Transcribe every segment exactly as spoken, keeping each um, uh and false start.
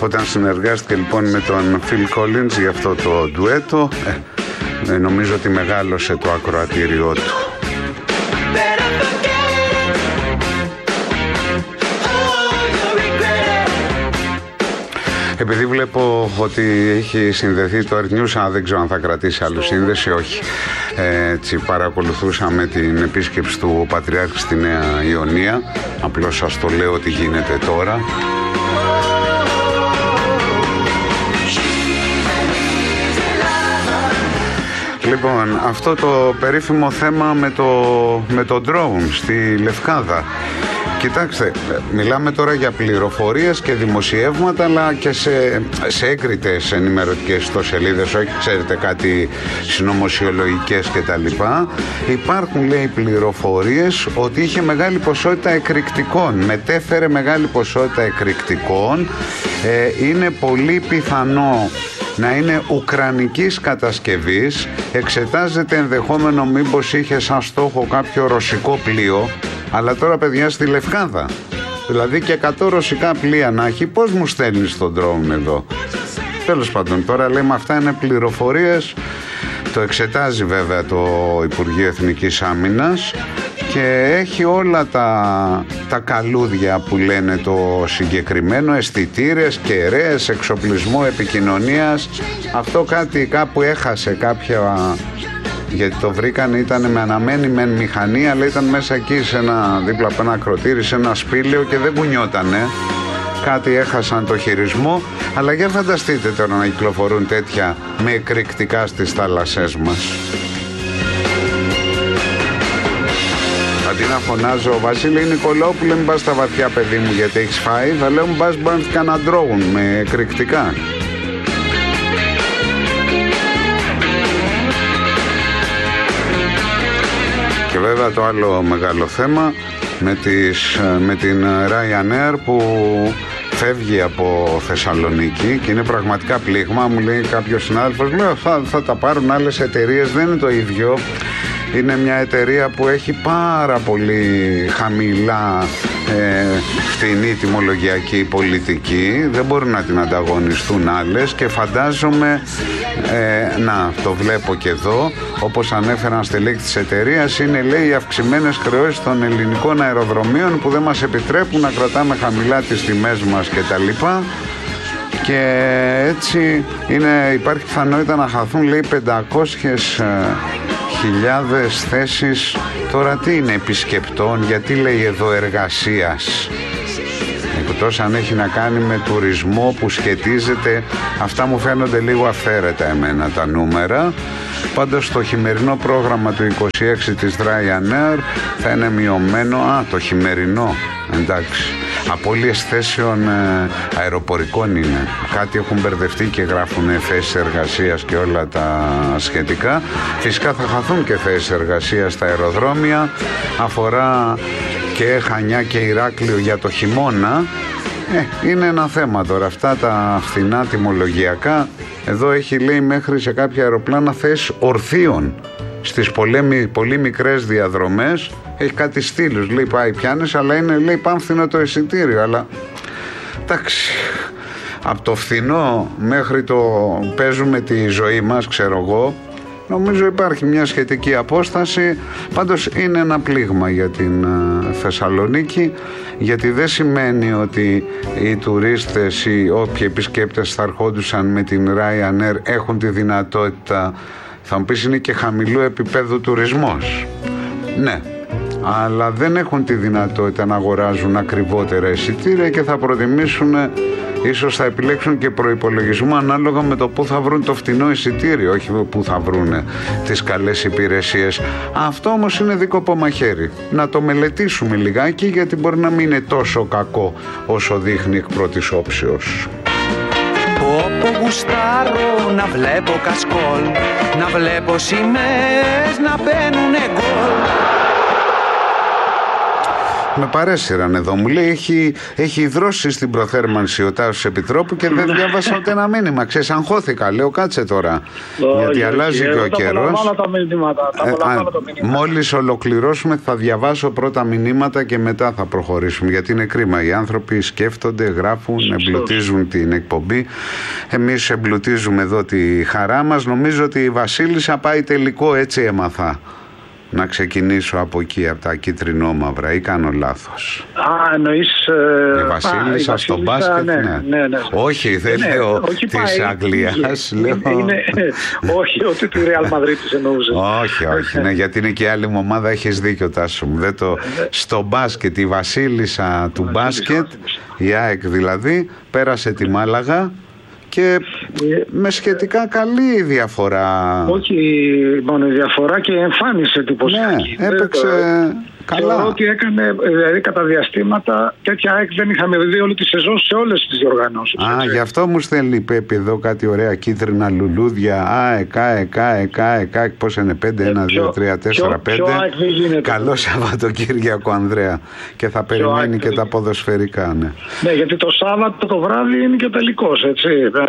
Όταν συνεργάστηκε λοιπόν με τον Phil Collins για αυτό το ντουέτο, ε, νομίζω ότι μεγάλωσε το ακροατήριό του. Επειδή βλέπω ότι έχει συνδεθεί το Earth News, δεν ξέρω αν θα κρατήσει άλλο σύνδεση, όχι. Έτσι, παρακολουθούσαμε την επίσκεψη του Πατριάρχη στη Νέα Ιωνία. Απλώς σας το λέω ότι γίνεται τώρα. Λοιπόν, αυτό το περίφημο θέμα με το, με το drone στη Λευκάδα. Κοιτάξτε, μιλάμε τώρα για πληροφορίες και δημοσιεύματα, αλλά και σε, σε έγκριτες ενημερωτικές ιστοσελίδες, όχι ξέρετε κάτι συνωμοσιολογικές κτλ. Υπάρχουν, λέει, πληροφορίες ότι είχε μεγάλη ποσότητα εκρηκτικών, μετέφερε μεγάλη ποσότητα εκρηκτικών. Ε, είναι πολύ πιθανό να είναι ουκρανικής κατασκευής. Εξετάζεται ενδεχόμενο μήπως είχε σαν στόχο κάποιο ρωσικό πλοίο. Αλλά τώρα, παιδιά, στη Λευκάδα, δηλαδή και εκατό ρωσικά πλοία να έχει, πώς μου στέλνεις τον drone εδώ? Τέλος πάντων, τώρα λέμε αυτά είναι πληροφορίες. Το εξετάζει βέβαια το Υπουργείο Εθνικής Άμυνας και έχει όλα τα, τα καλούδια που λένε το συγκεκριμένο, αισθητήρες, κεραίες, εξοπλισμό επικοινωνίας. Αυτό κάτι κάπου έχασε κάποια... γιατί το βρήκαν, ήταν με αναμένη μεν μηχανή, αλλά ήταν μέσα εκεί σε ένα, δίπλα από ένα ακροτήρι, σε ένα σπήλαιο και δεν κουνιότανε. Κάτι έχασαν το χειρισμό, αλλά για φανταστείτε τώρα να κυκλοφορούν τέτοια με εκρηκτικά στις θάλασσές μας. Αντί να φωνάζω ο Βασίλη Νικολάου που λέει μην πας στα βαθιά παιδί μου γιατί έχεις φάει, θα λέω μου πας μπαν κανένα ντρόουν με εκρηκτικά. Και βέβαια το άλλο μεγάλο θέμα με, τις, με την Ryanair που φεύγει από Θεσσαλονίκη και είναι πραγματικά πλήγμα. Μου λέει κάποιος συνάδελφος, λέω θα, θα τα πάρουν άλλες εταιρείες, δεν είναι το ίδιο. Είναι μια εταιρεία που έχει πάρα πολύ χαμηλά ε, φτηνή τιμολογιακή πολιτική, δεν μπορούν να την ανταγωνιστούν άλλες και φαντάζομαι, ε, να το βλέπω και εδώ, όπως ανέφεραν στελέχη της εταιρείας, είναι λέει οι αυξημένες χρεώσεις των ελληνικών αεροδρομίων που δεν μας επιτρέπουν να κρατάμε χαμηλά τις τιμές μας κτλ. Και έτσι είναι, υπάρχει πιθανότητα να χαθούν λέει πεντακόσιες χιλιάδες θέσεις. Τώρα τι είναι επισκεπτών, γιατί λέει εδώ εργασίας, εκτός αν έχει να κάνει με τουρισμό που σχετίζεται. Αυτά μου φαίνονται λίγο αυθαίρετα εμένα τα νούμερα. Πάντως το χειμερινό πρόγραμμα του είκοσι έξι της Ryanair θα είναι μειωμένο. Α, το χειμερινό, εντάξει. Απώλειες θέσεων ε, αεροπορικών είναι. Κάτι έχουν μπερδευτεί και γράφουν θέσεις εργασίας και όλα τα σχετικά. Φυσικά θα χαθούν και θέσεις εργασίας στα αεροδρόμια. Αφορά και Χανιά και Ηράκλειο για το χειμώνα. Ε, είναι ένα θέμα τώρα. Αυτά τα φθηνά τιμολογιακά. Εδώ έχει λέει μέχρι σε κάποια αεροπλάνα θέσεις ορθίων. Στις πολύ, πολύ μικρές διαδρομές έχει κάτι στήλους, λέει πάει πιάνες, αλλά είναι λέει πάμφθηνο το εισιτήριο, αλλά εντάξει, από το φθηνό μέχρι το παίζουμε τη ζωή μας, ξέρω εγώ, νομίζω υπάρχει μια σχετική απόσταση. Πάντως είναι ένα πλήγμα για την uh, Θεσσαλονίκη, γιατί δεν σημαίνει ότι οι τουρίστες ή όποιοι επισκέπτες θα ερχόντουσαν με την Ryanair έχουν τη δυνατότητα. Θα μου πεις είναι και χαμηλού επίπεδου τουρισμός. Ναι, αλλά δεν έχουν τη δυνατότητα να αγοράζουν ακριβότερα εισιτήρια και θα προτιμήσουν, ίσως θα επιλέξουν και προϋπολογισμό ανάλογα με το που θα βρουν το φτηνό εισιτήριο, όχι που θα βρουν τις καλές υπηρεσίες. Αυτό όμως είναι δίκοπο μαχαίρι. Να το μελετήσουμε λιγάκι, γιατί μπορεί να μην είναι τόσο κακό όσο δείχνει εκ πρώτης όψεως. Όπου γουστάρω να βλέπω κασκόλ, να βλέπω σημαίες να μπαίνουνε γκολ. Με παρέσυραν εδώ. Μου λέει έχει, έχει υδρώσει στην προθέρμανση ο Τάσος Επιτρόπου και δεν διάβασα ούτε ένα μήνυμα. Ξέρεις, αγχώθηκα. Λέω κάτσε τώρα. Oh, γιατί yeah, αλλάζει yeah, και ο καιρός. Ε, μόλις ολοκληρώσουμε θα διαβάσω πρώτα μηνύματα και μετά θα προχωρήσουμε. Γιατί είναι κρίμα. Οι άνθρωποι σκέφτονται, γράφουν, εμπλουτίζουν την εκπομπή. Εμείς εμπλουτίζουμε εδώ τη χαρά μας. Νομίζω ότι η Βασίλισσα πάει τελικό, έτσι έμαθα. Να ξεκινήσω από εκεί, από τα κίτρινο-μαύρα, ή κάνω λάθος? Α, εννοείς... Ε, η Βασίλισσα στο μπάσκετ, ναι. ναι. ναι, ναι. Όχι, δεν ναι, λέω όχι της Αγγλίας. Είναι, λέω... είναι, όχι, ότι τη Ρεάλ Μαδρίτης εννοούσε. Όχι, όχι, ναι, γιατί είναι και άλλη ομάδα, έχεις δίκιο Τάσο μου. Δεν το... στο μπάσκετ, η Βασίλισσα του μπάσκετ, η ΑΕΚ δηλαδή, πέρασε τη Μάλαγα. Και με σχετικά καλή διαφορά. Όχι μόνο η διαφορά, και εμφάνισε εντυπωσιακή. Ναι, έπαιξε καλά. Θεωρώ ότι έκανε, δηλαδή κατά διαστήματα, τέτοια ΑΕΚ δεν είχαμε δει όλη τη σεζόν σε όλες τις διοργανώσεις. Α, έτσι. Γι' αυτό μου στέλνει η Πέπη εδώ κάτι ωραία κίτρινα λουλούδια. ΑΕΚ, ΑΕΚ, ΑΕΚ, ΑΕΚ, ΑΕΚ, πώς είναι, πέντε, ένα, δύο, τρία, τέσσερα, πέντε. Καλό Σαββατοκύριακο, Ανδρέα. Και θα περιμένει και τα ποδοσφαιρικά, ναι. Ναι, γιατί το Σάββατο το βράδυ είναι και ο τελικός, έτσι.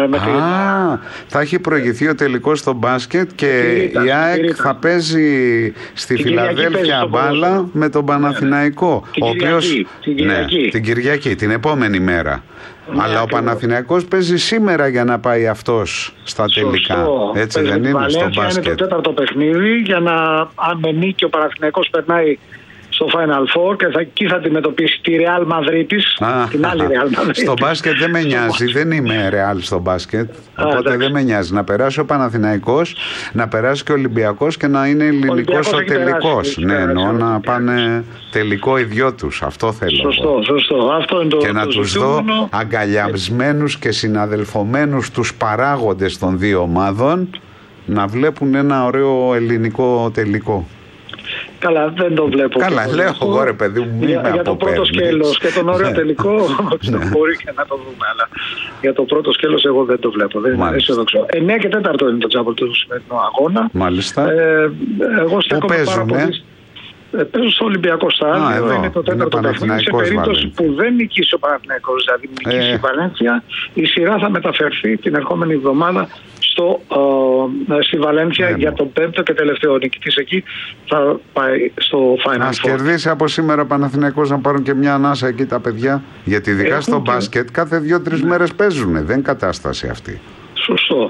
Α, θα έχει προηγηθεί ο τελικός στο μπάσκετ και η ΑΕΚ θα παίζει στη Φιλαδέλφια μπάλα με τον Παναθηναϊκό. Την, ο οποίος, Κυριακή, την Κυριακή. Ναι, την Κυριακή, την επόμενη μέρα. Ναι, αλλά ο Παναθηναϊκός παίζει σήμερα για να πάει αυτός στα τελικά. Σωστό. Έτσι παίζει δεν είναι στο μπάσκετ? Είναι το τέταρτο παιχνίδι για να, αν με νίκη ο Παναθηναϊκός περνάει στο Final Four και θα, εκεί θα αντιμετωπίσει τη Real Μαδρίτης, την άλλη Real Μαδρίτης. Στο μπάσκετ δεν με νοιάζει, δεν είμαι Real στο μπάσκετ, οπότε α, δεν με νοιάζει. Να περάσει ο Παναθηναϊκός, να περάσει και ο Ολυμπιακός και να είναι ελληνικός ο, ο τελικός. Ναι, εννοώ να πάνε τελικό οι δυο τους, αυτό θέλω. Σωστό, σωστό. Αυτό είναι το, και να το τους δω αγκαλιασμένους και συναδελφωμένους τους παράγοντες των δύο ομάδων να βλέπουν ένα ωραίο ελληνικό τελικό. Καλά, δεν το βλέπω. Καλά, λέω εγώ ρε παιδί μου. Για, για το πρώτο σκέλος και τον ωραίο τελικό μπορεί και να το δούμε. Αλλά για το πρώτο σκέλος εγώ δεν το βλέπω. Δεν είναι αισιοδοξό. εννιά και τέταρτο είναι το τζάμπολ του σημερινού αγώνα. Μάλιστα. Ε, εγώ στέκομαι πάρα ε? πολύ. Παίζουν στο Ολυμπιακό στάδιο, είναι το τέταρτο παιχνίδι. Σε περίπτωση που δεν νικήσει ο Παναθηναϊκός, δηλαδή νικήσει ε. η Βαλένθια, η σειρά θα μεταφερθεί την ερχόμενη εβδομάδα στο, ε, στη Βαλένθια ε, για τον πέμπτο και τελευταίο νικητής. Εκεί θα πάει στο Final Four. Ας κερδίσει από σήμερα ο Παναθηναϊκός να πάρουν και μια ανάσα εκεί τα παιδιά. Γιατί ειδικά στο και... μπάσκετ κάθε δύο-τρεις ναι. μέρες παίζουν. Δεν είναι κατάσταση αυτή. Σωστό.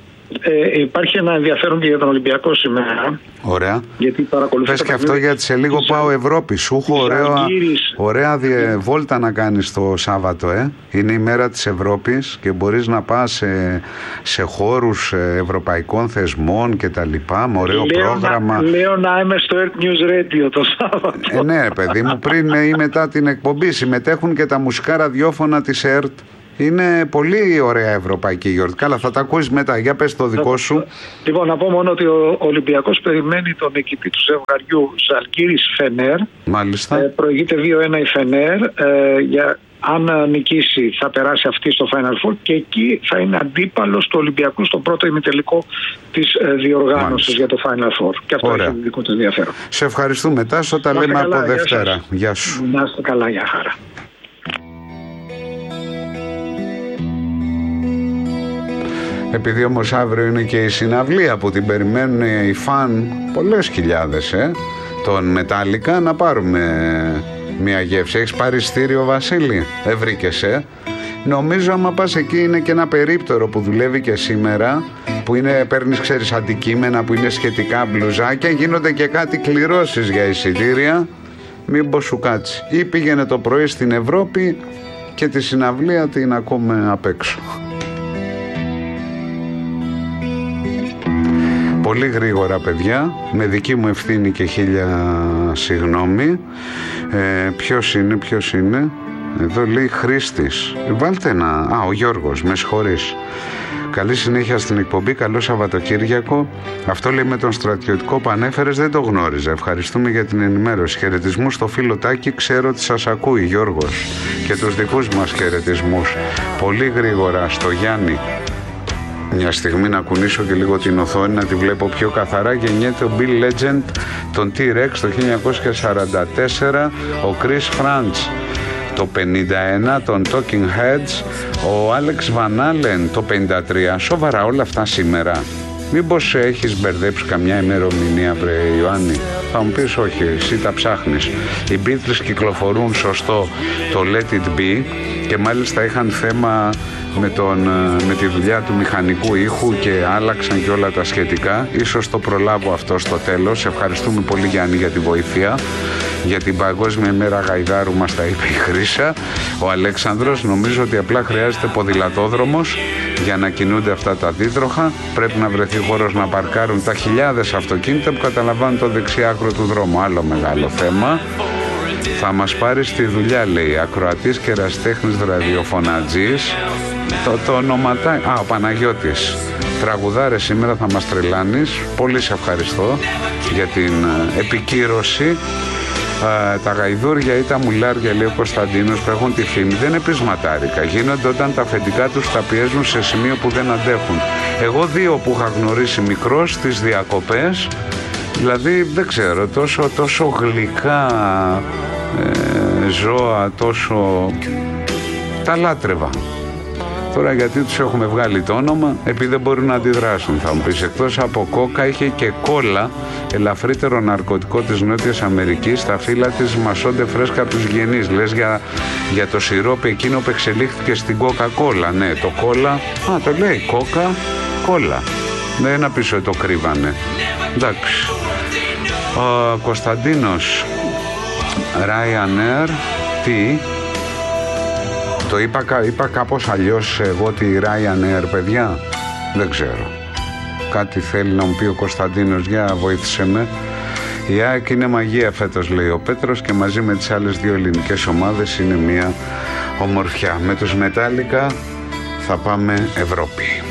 Ε, υπάρχει ένα ενδιαφέρον και για τον Ολυμπιακό σήμερα. Ωραία. Γιατί παρακολουθεί. Πες και αυτό, γιατί σε λίγο πάω Ευρώπη. Σου έχω ωραία, ωραία διε, βόλτα να κάνεις το Σάββατο. Ε. Είναι η μέρα της Ευρώπης και μπορείς να πας σε, σε χώρους ευρωπαϊκών θεσμών και τα λοιπά, με ωραίο λέω πρόγραμμα. Να, λέω να είμαι στο Earth News Radio το Σάββατο. Ε, ναι, παιδί μου, πριν ή μετά την εκπομπή συμμετέχουν και τα μουσικά ραδιόφωνα της ΕΡΤ. Είναι πολύ ωραία ευρωπαϊκή γιορτή. Καλά, θα τα ακούσεις μετά. Για πες το δικό σου. Λοιπόν, να πω μόνο ότι ο Ολυμπιακός περιμένει τον νικητή του ζευγαριού Ζαλγκίρις Φενέρ. Μάλιστα. Ε, προηγείται δύο ένα η Φενέρ. Ε, για, αν νικήσει θα περάσει αυτή στο Final Four και εκεί θα είναι αντίπαλος του Ολυμπιακού στο πρώτο ημιτελικό της ε, διοργάνωσης για το Final Four. Και αυτό έχει δικό του ενδιαφέρον. Σε ευχαριστούμε, Τάσο. Τα λέμε από Δευτέρα. Γεια σου. Να είστε καλά, για χαρά. Επειδή όμως αύριο είναι και η συναυλία που την περιμένουν οι φαν, πολλές χιλιάδες, ε, των Metallica, να πάρουμε μια γεύση. Έχεις πάρει ειστήριο, Βασίλη? Δεν βρήκες, ε? Νομίζω άμα πας εκεί είναι και ένα περίπτερο που δουλεύει και σήμερα, που είναι, παίρνεις, ξέρεις, αντικείμενα που είναι σχετικά μπλουζάκια, γίνονται και κάτι κληρώσεις για εισιτήρια, μήπως σου κάτσει. Ή πήγαινε το πρωί στην Ευρώπη και τη συναυλία την ακούμε απ' έξω. Πολύ γρήγορα, παιδιά, με δική μου ευθύνη και χίλια συγγνώμη. Ε, ποιος είναι, ποιος είναι? Εδώ λέει Χρήστης. Βάλτε ένα. Α, ο Γιώργος, με συγχωρείς. Καλή συνέχεια στην εκπομπή, καλό Σαββατοκύριακο. Αυτό λέει με τον στρατιωτικό που ανέφερες, δεν το γνώριζα. Ευχαριστούμε για την ενημέρωση. Χαιρετισμούς στο φίλο Τάκη, ξέρω ότι σας ακούει, Γιώργος. Και τους δικούς μας χαιρετισμούς. Πολύ γρήγορα στο Γιάννη. Μια στιγμή να κουνήσω και λίγο την οθόνη να τη βλέπω πιο καθαρά. Γεννιέται ο Bill Legend, τον T-Rex το χίλια εννιακόσια σαράντα τέσσερα, ο Chris Frantz το πενήντα ένα, τον Talking Heads, ο Alex Van Allen το πενήντα τρία. Σοβαρά όλα αυτά σήμερα? Μήπως έχεις μπερδέψει καμιά ημερομηνία, βρε Ιωάννη? Θα μου πεις όχι, εσύ τα ψάχνεις. Οι Beatles κυκλοφορούν σωστό το Let It Be και μάλιστα είχαν θέμα με, τον, με τη δουλειά του μηχανικού ήχου και άλλαξαν και όλα τα σχετικά. Ίσως το προλάβω αυτό στο τέλος. Ευχαριστούμε πολύ, Γιάννη, για τη βοήθεια. Για την Παγκόσμια Μέρα Γαϊδάρου μας τα είπε η Χρύσα. Ο Αλέξανδρος, νομίζω ότι απλά χρειάζεται ποδηλατόδρομος για να κινούνται αυτά τα δίτροχα. Πρέπει να βρεθεί χώρος να παρκάρουν τα χιλιάδες αυτοκίνητα που καταλαμβάνουν το δεξιά άκρο του δρόμου. Άλλο μεγάλο θέμα. Θα μας πάρει στη δουλειά, λέει, ακροατής και ερασιτέχνης ραδιοφωνατζής. Το, το ονοματάκι, α, ο Παναγιώτης. Τραγουδάρε, σήμερα θα μας τρελάνεις. Πολύ σε ευχαριστώ για την επικύρωση. Uh, τα γαϊδούρια ή τα μουλάρια, λέει ο Κωνσταντίνος, που έχουν τη φήμη, δεν είναι πεισματάρικα. Γίνονται όταν τα αφεντικά τους τα πιέζουν σε σημείο που δεν αντέχουν. Εγώ δύο που είχα γνωρίσει μικρός στις διακοπές, δηλαδή δεν ξέρω, τόσο, τόσο γλυκά ε, ζώα, τόσο τα λάτρευα. Τώρα γιατί τους έχουμε βγάλει το όνομα? Επειδή δεν μπορούν να αντιδράσουν, θα μου πεις. Εκτός από κόκα είχε και κόλλα, ελαφρύτερο ναρκωτικό της Νότιας Αμερικής. Τα φύλλα της μασώνται φρέσκα από τους γενείς. Λες για, για το σιρόπι εκείνο που εξελίχθηκε στην κόκα-κόλλα. Ναι, το κόλλα, α, το λέει κόκα κόλλα. Δεν να πεις ότι το κρύβανε. Εντάξει. Ο Κωνσταντίνος, Ryanair, τι... Το είπα, είπα κάπως αλλιώς εγώ τη Ryanair, παιδιά. Δεν ξέρω. Κάτι θέλει να μου πει ο Κωνσταντίνος, για βοήθησε με. Η ΑΕΚ είναι μαγεία φέτος, λέει ο Πέτρος, και μαζί με τις άλλες δύο ελληνικές ομάδες είναι μια ομορφιά. Με τους Μετάλλικα θα πάμε Ευρώπη.